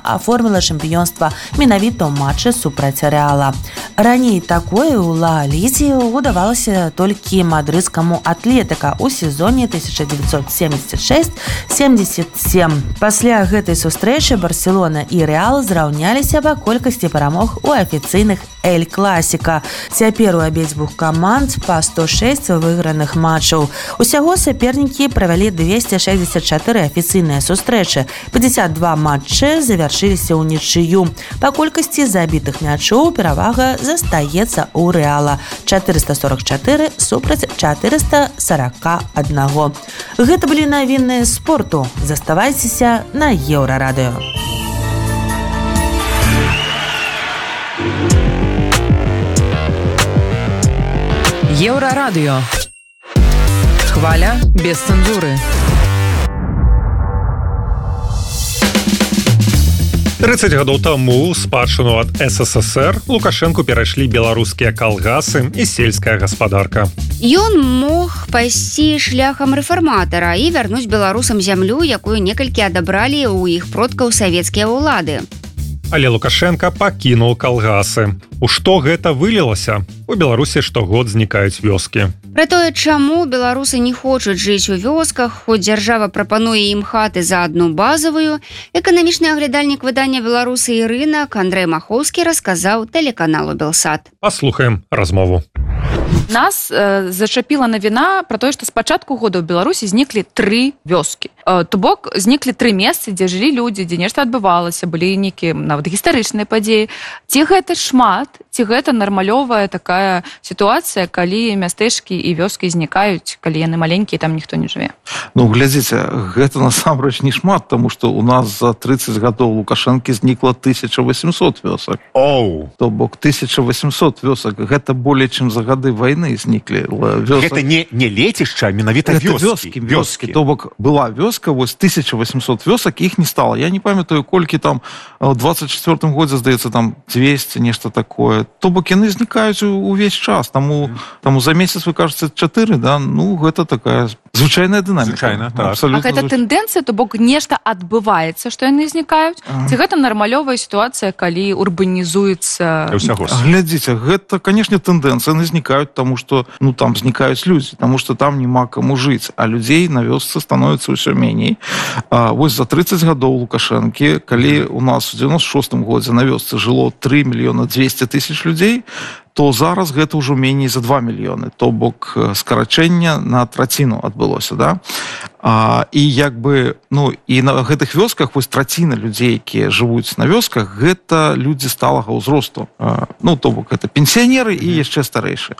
аформіла чэмпіёнства менавіта ў матчы супраць Рэала. Раней такое ў Ла-Лізе удавалася толькі мадрыдскаму Атлетыка ў сезоне 1976-77. Пасля гэтай сустрэчы Барселона і Рэал зраўняліся па колькасці перамог у афіцыйных Эль-Класіка. Цяпер у абедзвюх каманд па 106 выйграных матчаў. Усяго сапернікі правялі 264 афіцыйныя сустрэчы. 52 матчы завяршыліся ўнічыю. Па колькасці забітых мячоў перавага застаецца ў Рэала 444 супраць 441. Гэта былі навіны спорту. Заставайцеся на Еўрарадыё. Еўрарадыё. Хваля без цэнзуры. 30 гадоў таму ў спадчыну ад СССР Лукашэнку перайшлі беларускія калгасы і сельская гаспадарка. Ён мог пайсці шляхам рэфарматара і вярнуць беларусам зямлю, якую некалькі адабралі ў іх продкаў савецкія ўлады. Але Лукашенко пакінуў калгасы. У што гэта вылілася? У Беларусі штогод знікаюць вёскі. Пра тое, чаму беларусы не хочуць жыць у вёсках, хоць дзяржава прапануе ім хаты за адну базавую, эканамічны аглядальнік выдання «Беларусы і рынак» Андрэй Махоўскі расказаў тэлеканалу «Белсат». Паслухаем размову. Нас зачапіла навіна пра тое, што з пачатку года ў Беларусі зніклі 3 вёскі. То бок зніклі 3 месцы, дзе жылі людзі, дзе нешта адбывалася, былі нейкія нават гістарычныя падзеі. Ці гэта шмат, ці гэта нармалёвая такая сітуацыя, калі мястэчкі і вёскі знікаюць, калі яны маленькія, там ніхто не жыве? Ну, глядзіце, гэта насамрэч не шмат, таму што у нас за 30 гадоў Лукашэнкі знікла 1800 вёсак. То бок 1800 вёсак, гэта болей, чым за гады вайны зніклі. Гэта не лецішча, а менавіта вёскі. То бок была вёска, вось 1800 вёсак, іх не стала. Я не памятаю, колькі там у 24-м годзе, здаецца, там 200, нешта такое. То бок яны знікаюць увесь час. Таму за месяц, вы кажаце, 4, да? Ну, гэта такая звычайная дынаміка. Звычайна, так. А гэта тэндэнцыя, то бок нешта адбываецца, што яны знікаюць? Ці гэта нармалёвая сітуацыя, калі урбанізуецца? Глядзіце, гэта, канешне, тэндэнцыя, яны знікаюць, таму што, ну, там знікаюць людзі, таму што там няма каму жыць, а людзей на вёсцы становіцца ўсё меней. Вось за 30 гадоў Лукашэнкі, калі у нас у 96-м годзе на вёсцы жыло 3 200 000 людзей, то зараз гэта ўжо меней за 2 мільёны. То бок скарачэнне на траціну адбылося, да? І як бы, ну, і на гэтых вёсках вось траціна людзей, якія жывуць на вёсках, гэта людзі сталага ўзросту. Ну, то бок гэта пенсіянеры і яшчэ старэйшыя.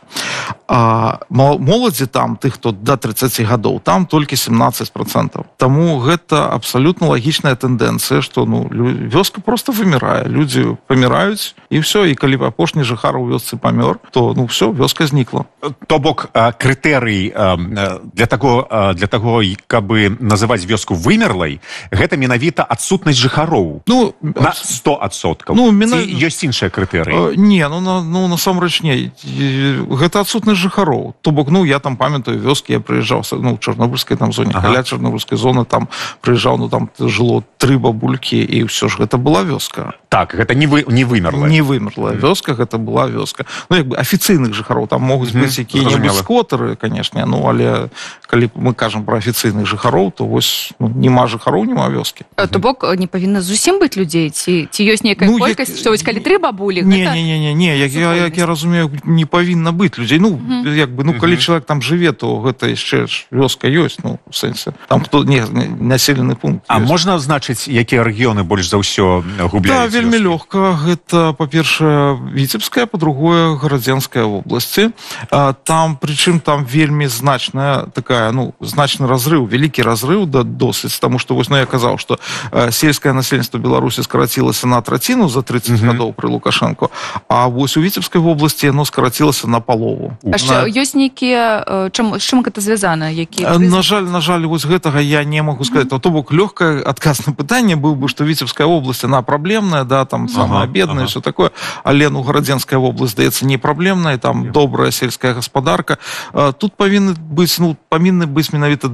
Моладзі там, тых, хто да 30 гадоў, там толькі 17%. Таму гэта абсалютна лагічная тэндэнцыя, што, ну, вёска проста вымірае. Людзі паміраюць, і ўсё, і калі апошні жыхар у вёсцы памёр, то, ну, ўсё, вёска знікла. То бок крытэрый для таго, каб называць вёску вымерлай, гэта менавіта адсутнасць жыхароў. Ну, на 100%. Ну, ці ёсць іншыя крытэрыі? Не, ну, насамрэч не. Гэта адсутнасць жыхароў. То бок, ну, я там памятаю вёскі, я прыязджаў, ну, в Чорнобыльскай там зоне, каля Чорнобыльскай зоны, там прыязджаў, ну, там жыло 3 бабулькі, і ўсё ж гэта была вёска. Так, гэта не вымерлая. Не вымерлая вёска, гэта была вёска. Ну, як бы афіцыйных жыхароў, там могуць быць якія-небудзь скотары, канешне, ну, але калі мы кажам пра афіцыйных жыхароў, то вось, ну, няма жыхароў, няма вёскі. То бок не павінна зусім быць людзей, ці ёсць нейкая колькасць, што вось калі 3 бабулі, гэта... Не, як я разумею, не павінна быць людзей. Ну, як бы, ну, калі чалавек там жыве, то гэта яшчэ вёска ёсць, ну, в сэнсе, там хто, не, населены пункт. А можна азначыць, якія рэгіёны больш за ўсё губляюць? Да, вельмі лёгка. Гэта, па-першае, Віцебская, па-другое, Гарадзенская вобласці. Там, прычым, там вельмі значная такая, ну, значны разрыў, вялікі разрыў досыць, таму што, вось, ну, я казаў, што сельскае насельніцтва Беларусі скарацілася на траціну за 30 гадоў пры Лукашэнку, а вось у Віцебскай вобласці яно скарацілася на палову. А што, ёсць нейкія, з чым гэта звязана? На жаль, вось гэтага я не магу сказаць. То бок, лёгкае адказ на пытанне быў бы, што Віцебская вобласць, она праблемная, да, там самая бедная, все такое, але, ну, Гарадзенская вобласць, здаецца, не праблемная, там добрая сельская гаспадарка. Тут павінны быць менавіта дэталёвы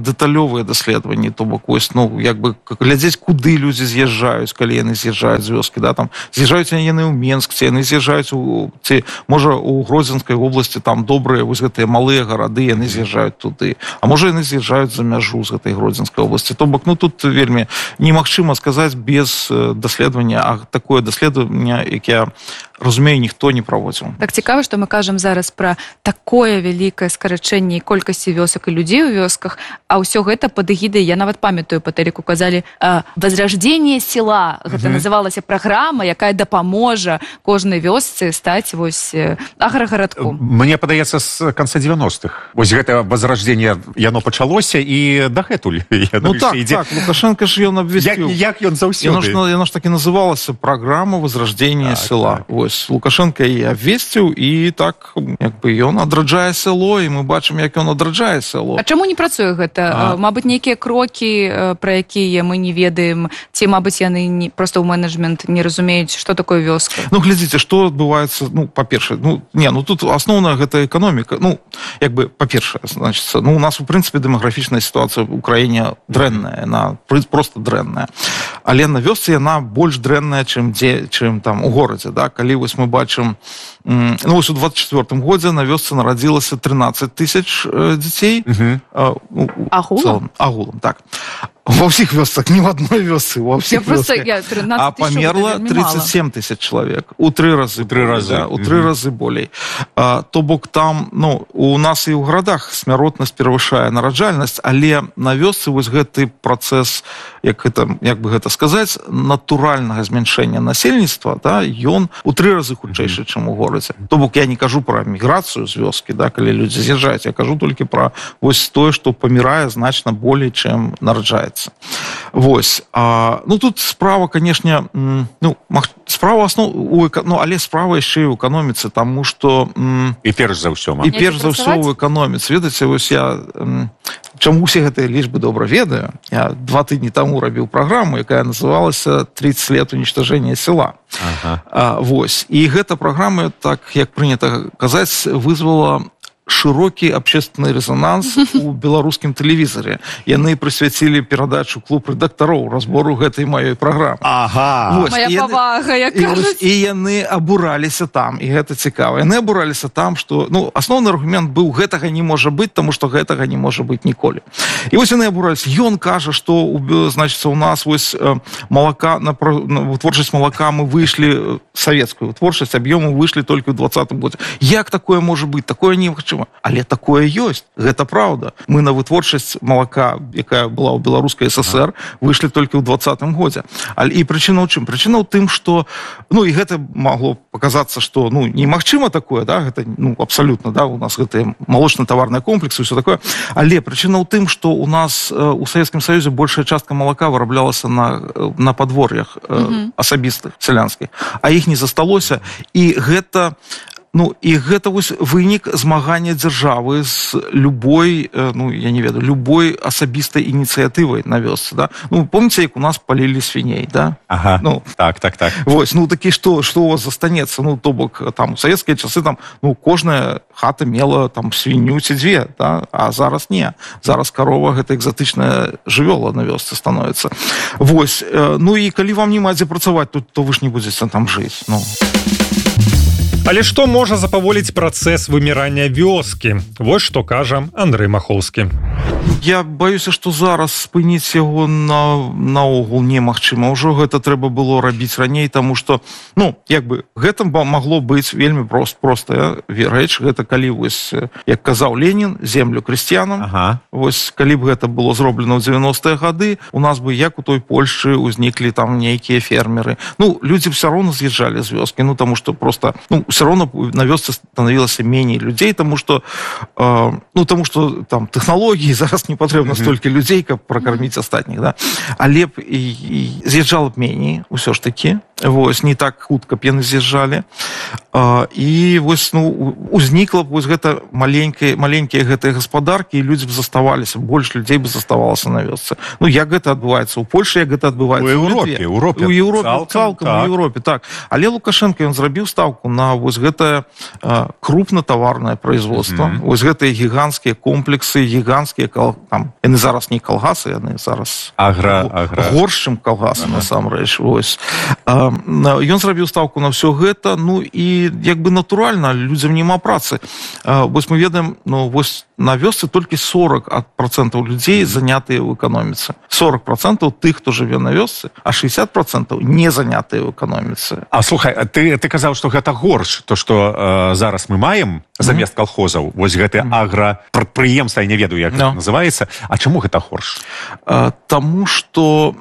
навуковыя даследаванні, то бок вось, ну, як бы глядзець, куды людзі з'язджаюць, калі яны з'язджаюць з вёскі, да, там з'язджаюць яны ў Менск, ці яны з'язджаюць ці можа у Гродзенскай вобласці там добрыя вось гэтыя малыя гарады, яны з'язджаюць туды, а можа яны з'язджаюць за мяжу з гэтай Гродзенскай вобласці. То бок, ну, тут вельмі немагчыма сказаць без даследавання, а такое даследаванне, яке, разумею, ніхто не праводзіў. Так цікава, што мы кажам зараз пра такое вялікае скарачэнне і колькасці вёсак і людзей у вёсках, а ўсё гэта пад эгідай, я нават памятаю, па тэлеку казалі, возрождение села. Гэта называлася праграма, якая дапаможа кожнай вёсцы стаць вось аграгарадком. Мне падаецца, з канца 90-х. Вось гэта возрождение, яно пачалося і дагэтуль. Ну так, Лукашенко ж ён абвесціў. Як ён заўсёды? Яно ж так і называлася праграма возрождения села. Вось Лукашенко і абвесціў, і так, як бы, ён адраджае село, і мы бачым, як ён адраджае село. А чаму не працуе гэта? Мабыць, нейкія крокі, пра якія мы не ведаем, ці, мабыць, яны просто ў менеджмент не разумеюць, што такое вёска? Ну, глядзіце, што адбываецца, ну, па-першае, тут асноўная гэта эканоміка. Ну, як бы, па-першае, значит, ну, у нас, у прынцыпе, дэмаграфічная сітуацыя ў краіне дрэнная, яна просто дрэнная. Але на вёсцы яна больш дрэнная, чым там у горадзе, да? Калі вось мы бачым, ну, вось у 24-м годзе на вёсцы нарадзілася 13 тысяч дзяцей. Агулам, так. Во всех вёсках, не в одной вёсцы, во всех вёсках. А померло 37 тысяч человек. У 3 разы. У 3 разы болей. То бок там, ну, у нас і ў гарадах смяротнасць перавышае нараджальнасць, але на вёсцы вось гэты працэс, як бы гэта сказаць, натуральнага змяншэння насельніцтва, да, ён у 3 разы хутчэйшы, чым у горадзе. То бок я не кажу пра міграцыю з вёскі, да, калі людзі з'язджаюць, я кажу толькі пра вось тое, што памірае значна болей, чым нараджаецца. Вось. Ну, тут справа, конечно, ну, справа але справа яшчэ і ў эканоміцы, таму што... І перш за ўсё, І перш за ўсё ў эканоміцы. Ведаеце, вось я... Чаму усе гэтыя лічбы добра ведаю? Я 2 тыдні таму рабіў праграму, якая называлася «30 лет уничтожения села». Вось. І гэта праграма, так, як прынята казаць, вызвала широкі общественный резонанс у беларускім тэлевізоре. Яны прысвяцілі перадачу «Клуб рэдактароў» разбору гэтай маёй праграмы. Моя павага, як кажуць. І яны абураліся там, і гэта цікава. Яны абураліся там, што, ну, асноўны аргумент быў, гэтага не можа быць, таму што гэтага не можа быць ніколі. І вось яны абураліся. Ён кажа, што, значыцца, у нас вось малака, на вытворчасць малака мы выйшлі, савецкую вытворчасць аб'ёму выйшлі толькі ў 20-м годзе. Як такое можа быць? Такое немагчыма. Але такое ёсць, гэта праўда. Мы на вытворчасць малака, якая была ў Беларускай ССР, выйшлі толькі ў 20-м годзе. І прычына ў чым? Прычына ў тым, што, ну, і гэта магло паказацца, што, ну, немагчыма такое, да, гэта, ну, абсалютна, да, у нас гэтыя малочна-таварныя комплексы, ўсё такое. Але прычына ў тым, што у нас у Савецкім Саюзе большая частка малака выраблялася на падвор'ях асабістых, сялянскіх, а іх не засталося, і гэта... Ну, і гэта вось вынік змагання дзяржавы з любой, ну, я не ведаю, любой асабістай ініцыятывай на вёсцы, да? Ну, помните, як у нас палілі свіней, да? Ага, ну, так. Вось, ну, такі, што у вас застанецца? Ну, то бок, там, у савецкія часы, там, ну, кожная хата мела, там, свінню ці 2, да? А зараз не. Зараз карова, гэта экзатычная жывёла на вёсцы становіцца. Вось, ну, і калі вам няма дзе працаваць, то вы ж не будзеце там жыць, ну... Але што можа запаволіць працэс вымірання вёскі? Вось што кажа Андрэй Махоўскі. Я баюся, што зараз спыніць яго наогул немагчыма. Ужо гэта трэба было рабіць раней, таму што, ну, як бы, гэта магло быць вельмі простая рэч. Гэта калі, вось, як казаў Ленін, землю крестьянам. Вось, калі б гэта было зроблена ў 90-е гады, у нас бы, як у той Польшчы, узніклі там нейкія фермеры. Ну, людзі ўсё роўна з'язджалі з вёскі, ну, таму што проста, ну, ўсё роўна на вёсцы станавілася меней людзей, таму што, ну, таму што там тэхналогіі зараз не патрэбна столькі людзей, каб пракарміць астатніх, да? Але б і з'язджала б меней, усё ж такі. вось не так хутка б яны з'язджалі. І вось узнікла б вось гэта маленькія гэтыя гаспадаркі, і людзі б заставаліся, больш людзей бы заставалася на вёсцы. Як гэта адбываецца ў Польшы, як гэта адбываецца у Еўропе, цалкам у Еўропе, так. Але Лукашенко ён зрабіў стаўку на вось гэтае крупнатаварнае производство, вось гэтыя гіганцкія комплексы, гіганцкія яны зараз не калгасы, яны зараз горш, чым калгасы насамрэч. Вось ён зрабіў стаўку на ўсё гэта, і як бы натуральна людзям няма працы. Вось мы ведаем, вось на вёсцы толькі 40% людзей занятыя ў эканоміцы. 40% тых, хто жыве на вёсцы, а 60% не занятыя ў эканоміцы. А слухай, ты казаў, што гэта горш, то што зараз мы маем замест калхозаў, вось гэтыя аграпрадпрыемства, я не ведаю, як гэта называецца. А чаму гэта горш? Таму што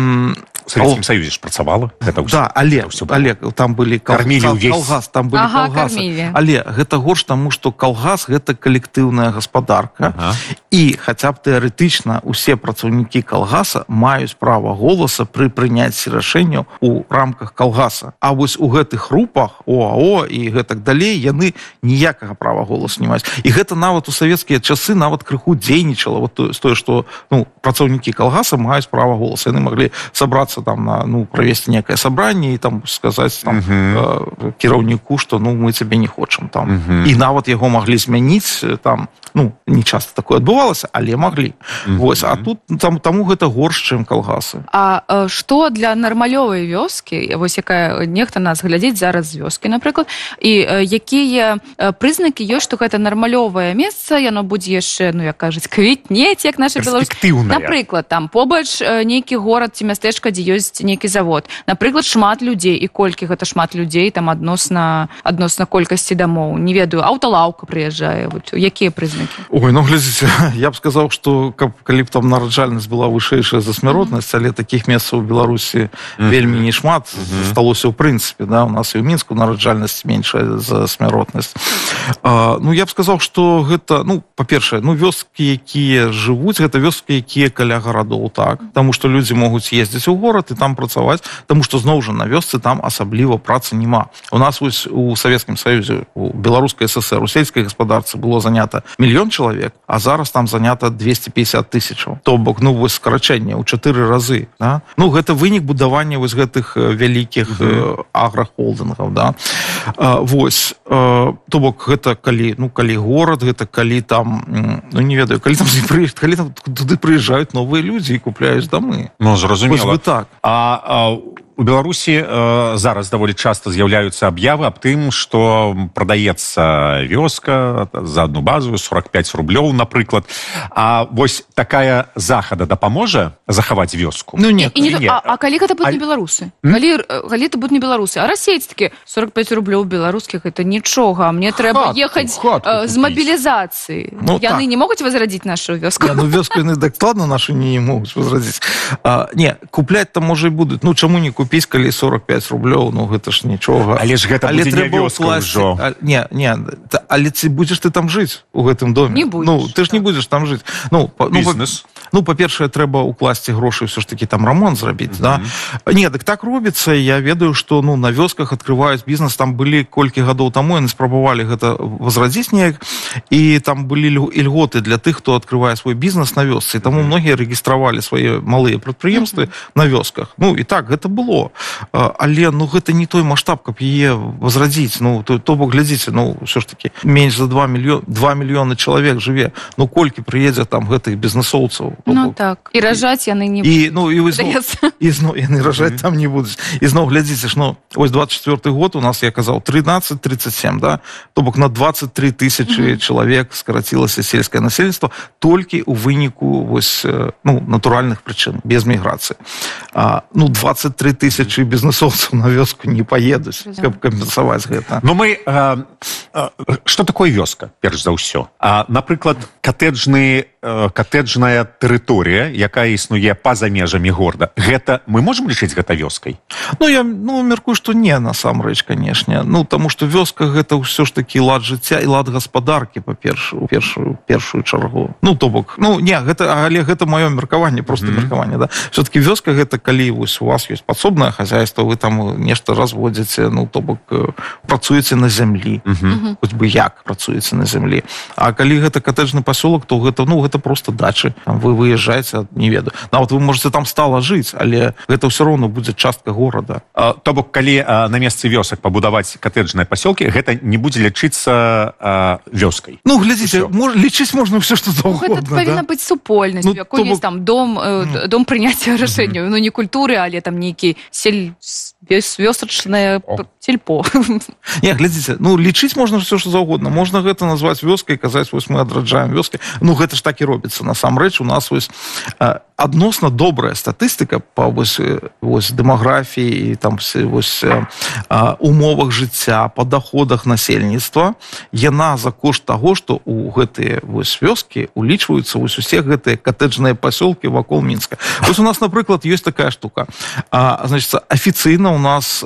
в Советском Союзе ж працавала. Да, але там былі калгас, там былі калгасы. Але гэта горш, таму што калгас гэта калектыўная гаспадарка, і хаця б тэарэтычна усе працаўнікі калгаса маюць права голаса пры прыняцці рашэнняў у рамках калгаса. А вось у гэтых групах ОАО і гэтак далей яны ніякага права голасу не маюць. І гэта нават у савецкія часы нават крыху дзейнічала тое, што працаўнікі калгаса маюць права голаса. Яны маглі сабрацца там правесці некае сабранне і там сказаць кіраўніку, што мы цябе не хочам там. І нават яго маглі змяніць там, не часта такое адбывалася, але маглі. Вось, а тут таму гэта горш, чым калгасы. А што для нармалёвай вёскі, вось якая нехта нас глядзіць зараз з вёскі, напрыклад, і якія прызнакі ёсць, што гэта нармалёвае месца, яно будзе яшчэ, як кажуць, квітнець, як наша Беларусь. Напрыклад, там побач нейкі горад ці мястэчка, дзе ёсць нейкі завод. Напрыклад, шмат людзей, і колькі гэта шмат людзей, там адносна колькасці дамоў. Не ведаю, аўталаўка прыязджае. Якія прызнакі? Ой, глядзіце, я б сказаў, што калі б там нараджальнасць была вышэйшая за смяротнасць, але такіх месцаў у Беларусі вельмі не шмат сталося ў прынцыпе. У нас і ў Мінску нараджальнасць меншая за смяротнасць. Я б сказаў, што гэта, па-першае, вёскі, якія жывуць, гэта вёскі, якія каля гарадоў, так. Таму што людзі могуць ездзіць у горад і там працаваць, таму што зноў жа на вёсцы там асабліва працы няма. У нас вось у Савецкім Саюзе, у Беларускай ССР, у сельскай гаспадарцы было занята 1 000 000 чалавек, а зараз там занята 250 000. То бок, вось скарачэнне ў 4 разы. Да? Гэта вынік будавання вось гэтых вялікіх аграхолдынгаў, да? Вось, то бок, гэта калі горад, гэта калі там, не ведаю, калі там туды прыязджаюць новыя людзі і купляюць дамы. Зразумела. Так. У Беларусі зараз даволі часта з'яўляюцца аб'явы аб тым, што прадаецца вёска за одну базу 45 рублёў, напрыклад. А вось такая захада дапаможа захаваць вёску? А калі гэта будуць не беларусы? Калі это будуць не беларусы? А расейцы такі 45 рублёў беларускіх, это нічога. Мне трэба ехаць з мабілізацыі. Яны не могуць возрадзіць нашу вёску? Вёску яны дакладна нашу не могуць возрадзіць. Не, купляць там можа і будуць. Чаму не купіць, калі 45 рублёў, гэта ж нічога. Але ж гэта будзе не вёска ўжо. Не, але ці будзеш ты там жыць у гэтым доме? Не будзеш. Ты ж не будзеш там жыць. Бізнес? Па-першае, трэба ўкласці грошы ўсё ж такі там рамонт зрабіць, да? Не, так робіцца. Я ведаю, што на вёсках адкрываюць бізнес. Там былі колькі гадоў таму, яны спрабавалі гэта возрадзіць неяк, і там былі ільготы для тых, хто адкрывае свой бізнес на вёсцы. І таму многія рэгістравалі свае малыя прадпрыемствы на вёсках. І так, гэта было. Але, гэта не той маштаб, каб яе возрадзіць. То бок, глядзіце, ўсё ж такі, менш за 2 мільёны чалавек жыве. Колькі прыедзе там гэтых бізнесоўцаў? Так. І ражаць яны не будуць. І зноў яны ражаць там не будуць. І зноў, глядзіце ж, ось 24 год у нас, я казаў, 13-37, да? То бок на 23 000 чалавек скарацілася сельскае насельніцтва толькі ў выніку вось, натуральных прычын, без міграцыі. 23 000 бізнесоўцаў на вёску не паедуць, каб кампенсаваць гэта. Мы Что такое вёска, перш за ўсё? Напрыклад, катэджная тэрыторыя, якая існуе па-за межамі горада, гэта мы можам лічыць гэта вёскай? Я мяркую, што не, насамрэч, канешне. Таму што вёска гэта ўсё ж такі лад жыцця і лад гаспадаркі, па-першую, першую чаргу. Але гэта маё меркаванне, проста меркаванне, да? Все-таки вёска гэта калі вось у вас ёсць падсобнае хозяйство, вы там нешта разводзіце, працуеце на зямлі. Хоць бы як працуеце на зямлі. А калі гэта катэджны пасёлак, то гэта просто дачы. Вы выязджаеце, не ведаю. Нават вы можете там стала жыць, але гэта ўсё роўно будзе частка горада. То бок, калі на месцы вёсак пабудаваць катэджныя пасёлкі, гэта не будзе лічыцца вёскай. Глядзіце, лічыць можна ўсё, што заўгодна. Гэта павінна быць супольнасць, у якой ёсць там дом прыняцця рашэнняў. Не культуры, але там нейкі вёсачнае сельпо. Не, глядзіце, лічыць можна ўсё, што заўгодна. Можна гэта назваць вёскай, казаць, вось мы адраджаем вёскай. Гэта ж так і робіцца. Насамрэч, у нас вось адносна добрая статыстыка па дэмаграфіі і там умовах жыцця, па даходах насельніцтва. Яна за кошт таго, што ў гэтыя вёскі улічваюцца усе гэтыя катэджныя пасёлкі вакол Мінска. Вось у нас, напрыклад, ёсць такая штука. Значит, афіцыйна у нас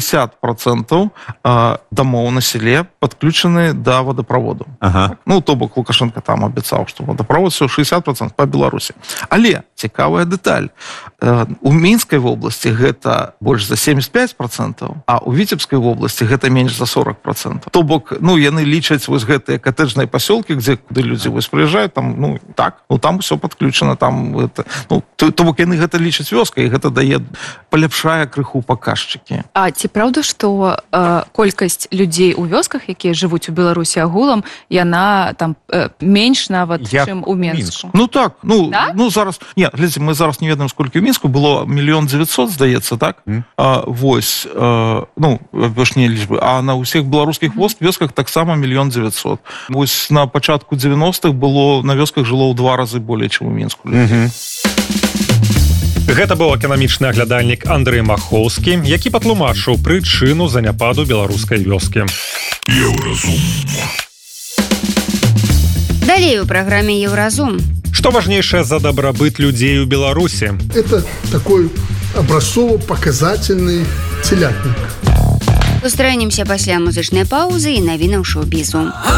60% домоў на селе подключены да водопроводу. То бок Лукашенко там абяцаў, што водопровод всё 60% па Беларусі. Але цікавая дэталь. У Мінскай вобласці гэта больш за 75%, а у Віцебскай вобласці гэта менш за 40%. То бок, яны лічаць вось гэтыя катэджныя пасёлкі, куды людзі вось прыязджаюць, там, там усё подключена, там гэта, то бок яны гэта лічаць вёскай, і гэта дае, паляпшае крыху паказчыкі. А ці праўда, што колькасць людзей у вёсках, якія жывуць у Беларусі агулам, яна там менш нават, чым у Мінску? Так, зараз, глядзіце, мы зараз не ведаем, сколькі ў Мінску, было 1 900 000, здаецца, так? Вось, вершнія лічбы, а на ўсіх беларускіх вёсках таксама 1 900 000. Вось на пачатку 90-х было, на вёсках жыло ў 2 разы болей, чым у Мінску. Гэта быў эканамічны аглядальнік Андрэй Махоўскі, які патлумачыў прычыну заняпаду беларускай вёскі. Еўразум. Далей у праграме Еўразум. Што важнейшае за дабрабыт людзей у Беларусі? Это такой образцово-показательный телятник. Сустрэнемся пасля музычнай паўзы і навінаў шоу-бізу.